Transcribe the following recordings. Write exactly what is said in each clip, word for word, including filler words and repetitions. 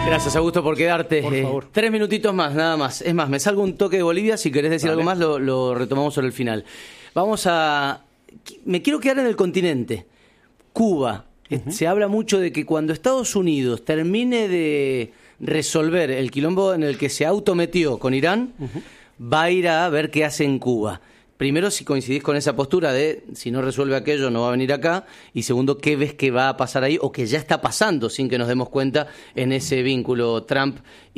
Gracias, Augusto, por quedarte. Por favor. Eh, tres minutitos más, nada más. Es más, me salgo un toque de Bolivia. Si querés decir Vale. algo más, lo, lo retomamos sobre el final. Vamos a... Me quiero quedar en el continente. Cuba. Uh-huh. Se habla mucho de que cuando Estados Unidos termine de resolver el quilombo en el que se autometió con Irán, uh-huh. va a ir a ver qué hace en Cuba. Primero, si coincidís con esa postura de si no resuelve aquello, no va a venir acá. Y segundo, ¿qué ves que va a pasar ahí o que ya está pasando sin que nos demos cuenta en ese vínculo Trump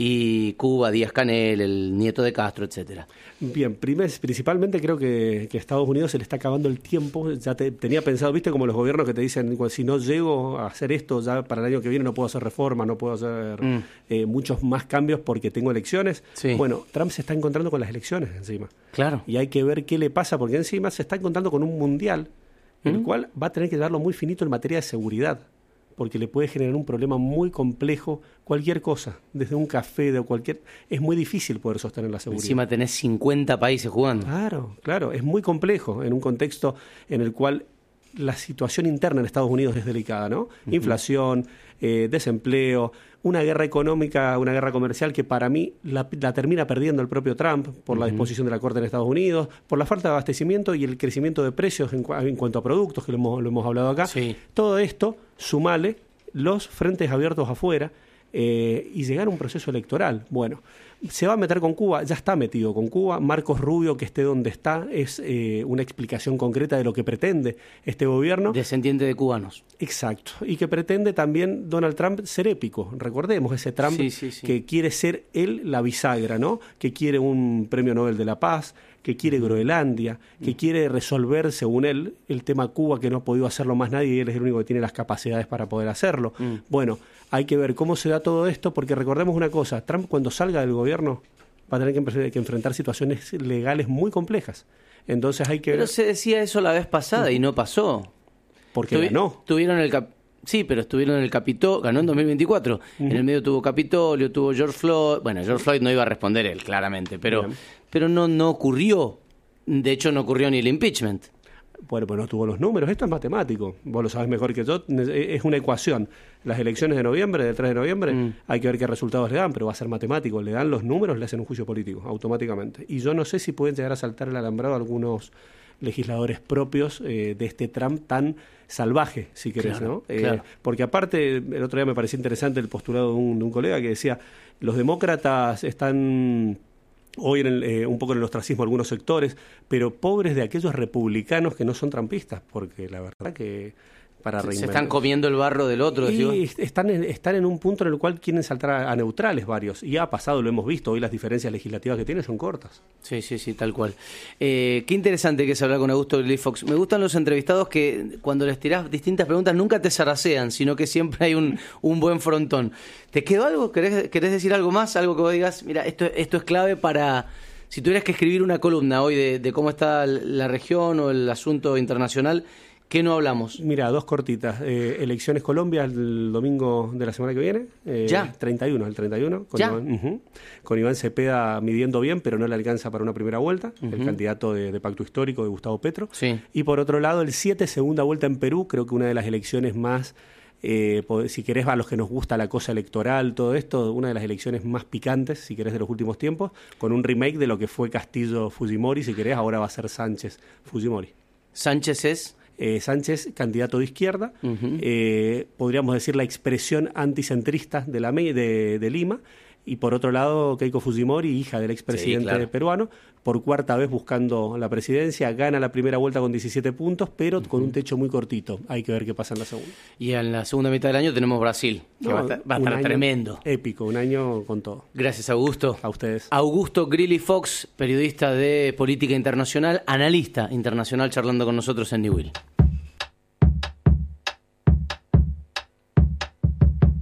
y Cuba, Díaz-Canel, el nieto de Castro, etcétera? Bien, primer, principalmente creo que, que a Estados Unidos se le está acabando el tiempo. Ya te, tenía pensado, viste, como los gobiernos que te dicen, si no llego a hacer esto, ya para el año que viene no puedo hacer reforma, no puedo hacer mm. eh, muchos más cambios porque tengo elecciones. Sí. Bueno, Trump se está encontrando con las elecciones encima. Claro. Y hay que ver qué le pasa, porque encima se está encontrando con un mundial, mm. el cual va a tener que darlo muy finito en materia de seguridad, porque le puede generar un problema muy complejo cualquier cosa, desde un café, de cualquier... Es muy difícil poder sostener la seguridad. Encima tenés cincuenta países jugando. Claro, claro, es muy complejo en un contexto en el cual la situación interna en Estados Unidos es delicada, ¿no? Uh-huh. Inflación, eh, desempleo, una guerra económica, una guerra comercial que para mí la, la termina perdiendo el propio Trump por uh-huh. la disposición de la Corte en Estados Unidos, por la falta de abastecimiento y el crecimiento de precios en, en cuanto a productos, que lo hemos, lo hemos hablado acá. Sí. Todo esto, sumale los frentes abiertos afuera eh, y llegar a un proceso electoral. Bueno, se va a meter con Cuba, ya está metido con Cuba. Marcos Rubio, que esté donde está, es eh, una explicación concreta de lo que pretende este gobierno. Descendiente de cubanos. Exacto. Y que pretende también Donald Trump ser épico. Recordemos ese Trump sí, sí, sí. que quiere ser él la bisagra, ¿no? Que quiere un premio Nobel de la Paz, que quiere Groenlandia, que mm. quiere resolver, según él, el tema Cuba, que no ha podido hacerlo más nadie y él es el único que tiene las capacidades para poder hacerlo. Mm. Bueno, hay que ver cómo se da todo esto, porque recordemos una cosa, Trump cuando salga del gobierno va a tener que, que enfrentar situaciones legales muy complejas. Entonces hay que Pero ver... se decía eso la vez pasada uh-huh. y no pasó. Porque Tuvi- ganó. Tuvieron el cap- Sí, pero estuvieron en el Capitolio, ganó en dos mil veinticuatro. Uh-huh. En el medio tuvo Capitolio, tuvo George Floyd. Bueno, George Floyd no iba a responder él, claramente, pero, pero no, no ocurrió. De hecho, no ocurrió ni el impeachment. Bueno, pues no tuvo los números. Esto es matemático. Vos lo sabés mejor que yo. Es una ecuación. Las elecciones de noviembre, del tres de noviembre, mm. hay que ver qué resultados le dan, pero va a ser matemático. Le dan los números, le hacen un juicio político, automáticamente. Y yo no sé si pueden llegar a saltar el alambrado algunos legisladores propios eh, de este Trump tan salvaje, si querés, claro, ¿no? Eh, claro. Porque aparte, el otro día me pareció interesante el postulado de un, de un colega que decía, los demócratas están... hoy en el, eh, un poco en el ostracismo algunos sectores, pero pobres de aquellos republicanos que no son trampistas, porque la verdad que para se, se están comiendo el barro del otro. Y digo. están en, están en un punto en el cual quieren saltar a, a neutrales varios, y ha pasado, lo hemos visto, hoy las diferencias legislativas que tienen son cortas. Sí, sí, sí, tal cual. Eh, qué interesante que es hablar con Augusto Grilly Fox. Me gustan los entrevistados que cuando les tirás distintas preguntas nunca te zaracean, sino que siempre hay un, un buen frontón. ¿Te quedó algo? ¿Querés, querés decir algo más? Algo que vos digas, mira, esto, esto es clave para... Si tuvieras que escribir una columna hoy de, de cómo está la región o el asunto internacional, ¿qué no hablamos? Mira, dos cortitas. Eh, elecciones Colombia el domingo de la semana que viene. Eh, ¿Ya? treinta y uno, el treinta y uno. Con ¿Ya? Iván, uh-huh, con Iván Cepeda midiendo bien, pero no le alcanza para una primera vuelta. Uh-huh. El candidato de, de Pacto Histórico, de Gustavo Petro. Sí. Y por otro lado, el siete, segunda vuelta en Perú. Creo que una de las elecciones más... Eh, si querés, a los que nos gusta la cosa electoral, todo esto, una de las elecciones más picantes, si querés, de los últimos tiempos, con un remake de lo que fue Castillo-Fujimori, si querés, ahora va a ser Sánchez-Fujimori. ¿Sánchez es? Eh, Sánchez, candidato de izquierda, Uh-huh. eh, podríamos decir la expresión anticentrista de, la, de, de Lima, y por otro lado Keiko Fujimori, hija del expresidente sí, claro. peruano, por cuarta vez buscando la presidencia, gana la primera vuelta con diecisiete puntos, pero uh-huh. con un techo muy cortito. Hay que ver qué pasa en la segunda. Y en la segunda mitad del año tenemos Brasil, que no, va a estar, va a estar tremendo. Épico, un año con todo. Gracias, Augusto. A ustedes. Augusto Grilly Fox, periodista de política internacional, analista internacional, charlando con nosotros en New Will.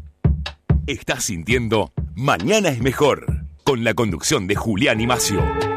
Estás sintiendo Mañana es Mejor, con la conducción de Julián y Macio.